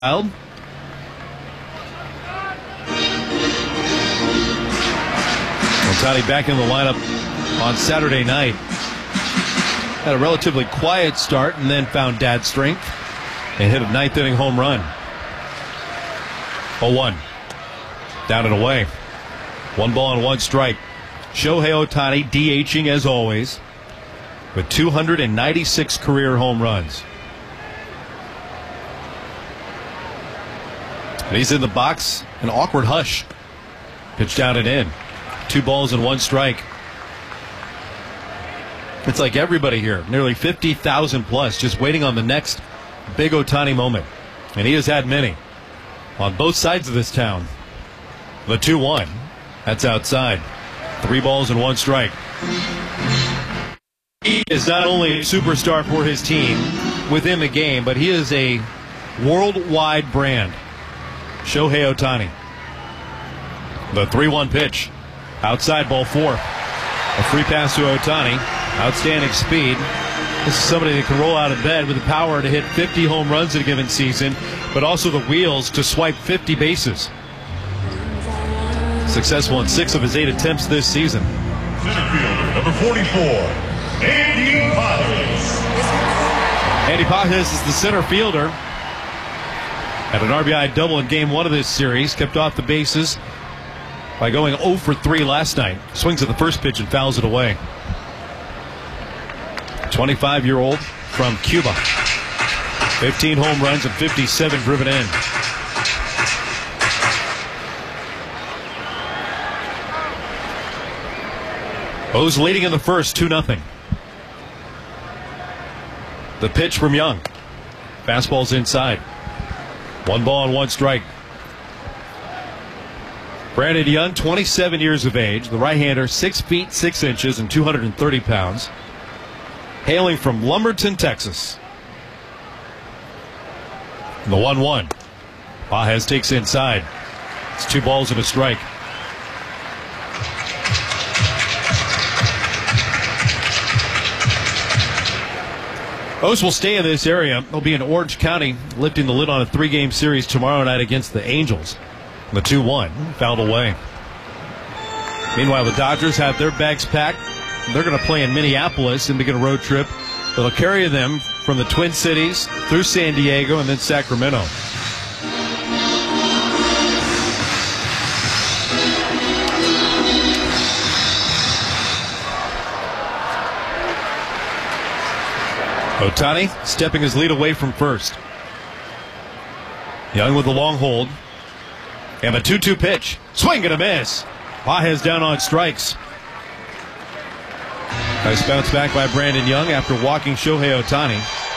Ohtani back in the lineup on Saturday night. Had a relatively quiet start and then found dad's strength and hit a ninth inning home run. 0-1. Down and away. 1 ball and 1 strike. Shohei Ohtani DHing as always with 296 career home runs. And he's in the box. An awkward hush. Pitch down and in. 2 balls and 1 strike. It's like everybody here, nearly 50,000 plus, just waiting on the next big Ohtani moment. And he has had many on both sides of this town. The 2-1. That's outside. 3 balls and 1 strike. He is not only a superstar for his team within the game, but he is a worldwide brand. Shohei Ohtani. The 3-1 pitch. Outside, ball 4. A free pass to Ohtani. Outstanding speed. This is somebody that can roll out of bed with the power to hit 50 home runs in a given season, but also the wheels to swipe 50 bases. Successful in 6 of his 8 attempts this season. Center fielder, number 44, Andy Pages. Andy Pages is the center fielder. Had an RBI double in game 1 of this series. Kept off the bases by going 0 for 3 last night. Swings at the first pitch and fouls it away. 25-year-old from Cuba. 15 home runs and 57 driven in. O's leading in the first, 2-0. The pitch from Young. Fastball's inside. 1 ball and 1 strike. Brandon Young, 27 years of age. The right-hander, 6 feet 6 inches and 230 pounds. Hailing from Lumberton, Texas. The 1-1. Pages takes inside. It's 2 balls and a strike. O's will stay in this area. They'll be in Orange County, lifting the lid on a 3-game series tomorrow night against the Angels. The 2-1 fouled away. Meanwhile, the Dodgers have their bags packed. They're going to play in Minneapolis and begin a road trip that'll carry them from the Twin Cities through San Diego and then Sacramento. Ohtani stepping his lead away from first. Young with the long hold. And the 2-2 pitch. Swing and a miss. Pages down on strikes. Nice bounce back by Brandon Young after walking Shohei Ohtani.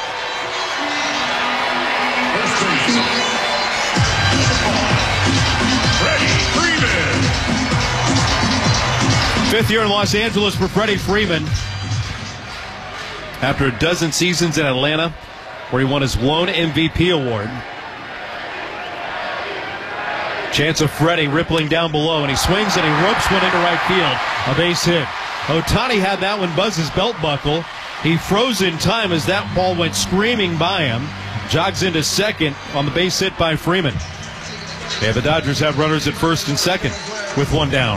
Fifth year in Los Angeles for Freddie Freeman. After a dozen seasons in Atlanta, where he won his lone MVP award. Chance of Freddie rippling down below, and he swings and he ropes one into right field. A base hit. Ohtani had that one buzz his belt buckle. He froze in time as that ball went screaming by him. Jogs into second on the base hit by Freeman. Yeah, the Dodgers have runners at first and second with 1 down.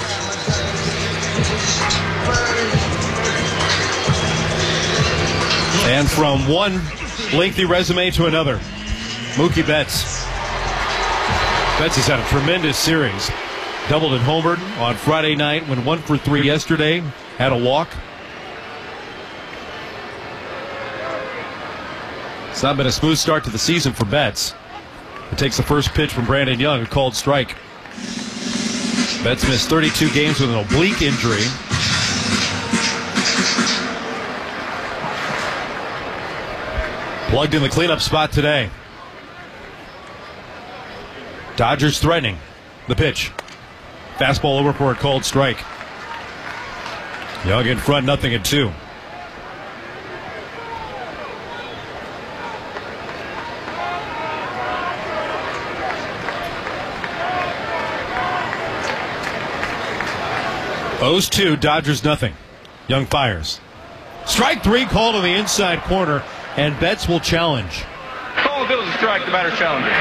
And from one lengthy resume to another, Mookie Betts. Betts has had a tremendous series. Doubled and homered on Friday night, went 1 for 3 yesterday, had a walk. It's not been a smooth start to the season for Betts. It takes the first pitch from Brandon Young, a called strike. Betts missed 32 games with an oblique injury. Plugged in the cleanup spot today. Dodgers threatening. The pitch. Fastball over for a called strike. Young in front, 0-2. O's 2, Dodgers 0. Young fires. Strike 3 called on the inside corner, and Betts will challenge. Ball goes strike, the batter's challenger.